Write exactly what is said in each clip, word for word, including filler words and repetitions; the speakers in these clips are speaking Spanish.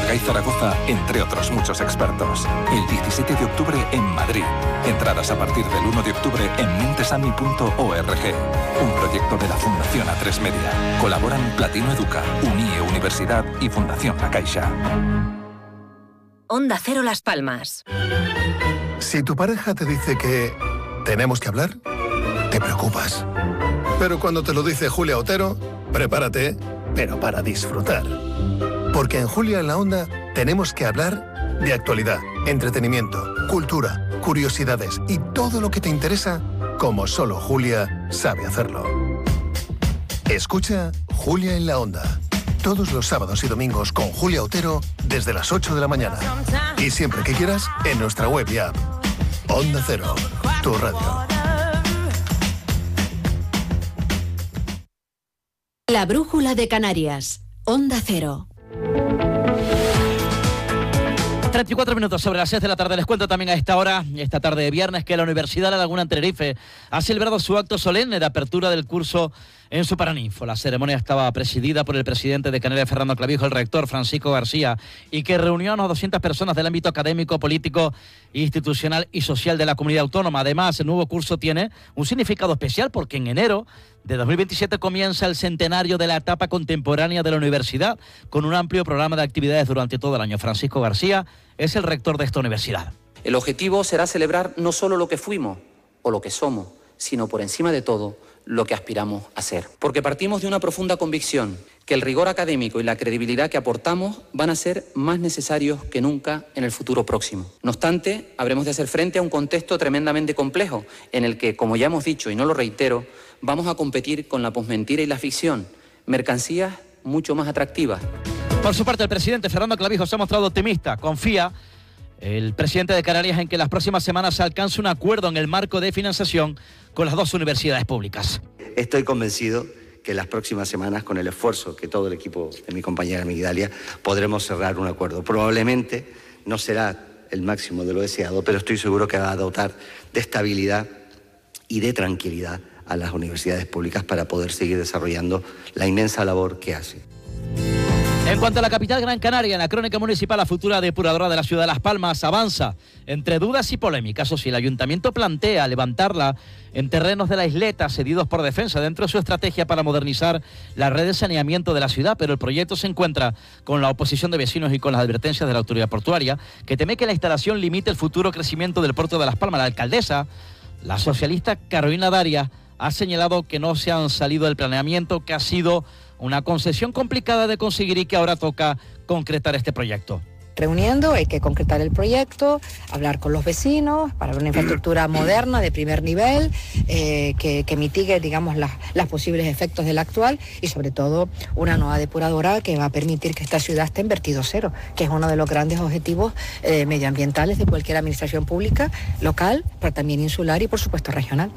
Málaga y Zaragoza, entre otros muchos expertos. El diecisiete de octubre en Madrid. Entradas a partir del uno de octubre en mentesami punto org. Un proyecto de la Fundación A tres Media. Colaboran Platino Educa, Unie Universidad y Fundación La Caixa. Onda Cero Las Palmas. Si tu pareja te dice que tenemos que hablar, te preocupas. Pero cuando te lo dice Julia Otero, prepárate, pero para disfrutar. Porque en Julia en la Onda tenemos que hablar de actualidad, entretenimiento, cultura, curiosidades y todo lo que te interesa, como solo Julia sabe hacerlo. Escucha Julia en la Onda. Todos los sábados y domingos con Julia Otero desde las ocho de la mañana. Y siempre que quieras en nuestra web y app. Onda Cero, tu radio. La brújula de Canarias. Onda Cero. treinta y cuatro minutos sobre las seis de la tarde. Les cuento también a esta hora, esta tarde de viernes, que la Universidad de La Laguna en Tenerife ha celebrado su acto solemne de apertura del curso en su Paraninfo. La ceremonia estaba presidida por el presidente de Canarias, Fernando Clavijo, el rector Francisco García, y que reunió a unas doscientas personas del ámbito académico, político, institucional y social de la comunidad autónoma. Además, el nuevo curso tiene un significado especial porque en enero de dos mil veintisiete comienza el centenario de la etapa contemporánea de la universidad, con un amplio programa de actividades durante todo el año. Francisco García es el rector de esta universidad. El objetivo será celebrar no solo lo que fuimos o lo que somos, sino por encima de todo lo que aspiramos a ser. Porque partimos de una profunda convicción que el rigor académico y la credibilidad que aportamos van a ser más necesarios que nunca en el futuro próximo. No obstante, habremos de hacer frente a un contexto tremendamente complejo en el que, como ya hemos dicho y no lo reitero, vamos a competir con la posmentira y la ficción, mercancías mucho más atractivas. Por su parte, el presidente Fernando Clavijo se ha mostrado optimista. Confía el presidente de Canarias en que las próximas semanas se alcance un acuerdo en el marco de financiación con las dos universidades públicas. Estoy convencido que en las próximas semanas, con el esfuerzo que todo el equipo de mi compañera Migdalia, podremos cerrar un acuerdo. Probablemente no será el máximo de lo deseado, pero estoy seguro que va a dotar de estabilidad y de tranquilidad a las universidades públicas para poder seguir desarrollando la inmensa labor que hacen. En cuanto a la capital Gran Canaria, en la crónica municipal, la futura depuradora de la ciudad de Las Palmas avanza entre dudas y polémicas. O si el ayuntamiento plantea levantarla en terrenos de la isleta cedidos por Defensa dentro de su estrategia para modernizar la red de saneamiento de la ciudad, pero el proyecto se encuentra con la oposición de vecinos y con las advertencias de la autoridad portuaria, que teme que la instalación limite el futuro crecimiento del puerto de Las Palmas. La alcaldesa, la socialista Carolina Darias, ha señalado que no se han salido del planeamiento, que ha sido una concesión complicada de conseguir y que ahora toca concretar este proyecto. Reuniendo, hay que concretar el proyecto, hablar con los vecinos para una infraestructura moderna de primer nivel, eh, que, que mitigue, digamos, las, las posibles efectos del actual y sobre todo una nueva depuradora que va a permitir que esta ciudad esté en vertido cero, que es uno de los grandes objetivos eh, medioambientales de cualquier administración pública, local, pero también insular y por supuesto regional.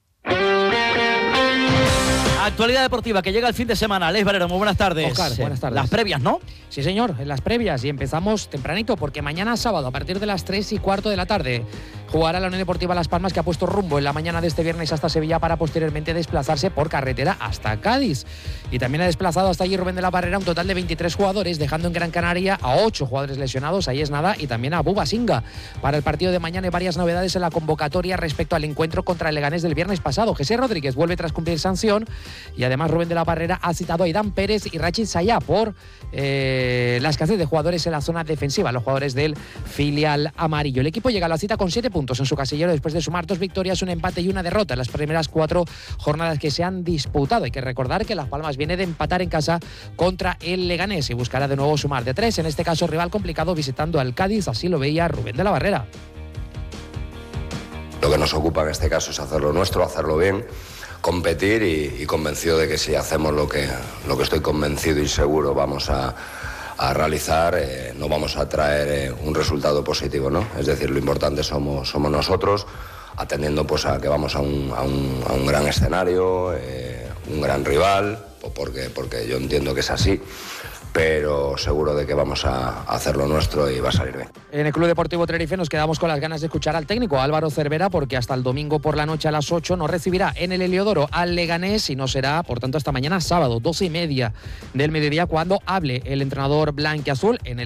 Actualidad deportiva que llega el fin de semana. Alex Valero, muy buenas tardes. Oscar, buenas tardes. Las previas, ¿no? Sí, señor, en las previas. Y empezamos tempranito porque mañana sábado, a partir de las tres y cuarto de la tarde, jugará la Unión Deportiva Las Palmas, que ha puesto rumbo en la mañana de este viernes hasta Sevilla para posteriormente desplazarse por carretera hasta Cádiz. Y también ha desplazado hasta allí Rubén de la Barrera un total de veintitrés jugadores, dejando en Gran Canaria a ocho jugadores lesionados, ahí es nada, y también a Buba Singa. Para el partido de mañana hay varias novedades en la convocatoria respecto al encuentro contra el Leganés del viernes pasado. José Rodríguez vuelve tras cumplir sanción y además Rubén de la Barrera ha citado a Aidán Pérez y Rachid Sayá por eh, la escasez de jugadores en la zona defensiva, los jugadores del filial amarillo. El equipo llega a la cita con siete puntos en su casillero después de sumar dos victorias, un empate y una derrota en las primeras cuatro jornadas que se han disputado. Hay que recordar que Las Palmas viene de empatar en casa contra el Leganés y buscará de nuevo sumar de tres, en este caso rival complicado visitando al Cádiz, así lo veía Rubén de la Barrera. Lo que nos ocupa en este caso es hacerlo nuestro, hacerlo bien, competir y, y convencido de que si hacemos lo que, lo que estoy convencido y seguro vamos a, a realizar, eh, no vamos a traer eh, un resultado positivo, ¿no? Es decir, lo importante somos, somos nosotros, atendiendo pues a que vamos a un, a un, a un gran escenario, eh, un gran rival, porque, porque yo entiendo que es así, pero seguro de que vamos a hacer lo nuestro y va a salir bien. En el Club Deportivo Tenerife nos quedamos con las ganas de escuchar al técnico Álvaro Cervera, porque hasta el domingo por la noche a las ocho nos recibirá en el Heliodoro al Leganés y no será, por tanto, hasta mañana sábado, doce y media del mediodía, cuando hable el entrenador blanquiazul en el